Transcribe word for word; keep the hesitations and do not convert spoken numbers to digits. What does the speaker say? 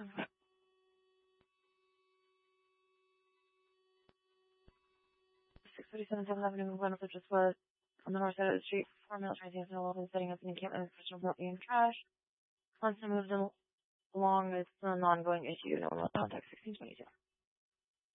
six thirty-seven seventh Avenue, Glenwood, just was on the north side of the street. Four male trains in the setting up an encampment of personal property and trash. Constant moves along, it's an ongoing issue. No one will contact sixteen twenty-two.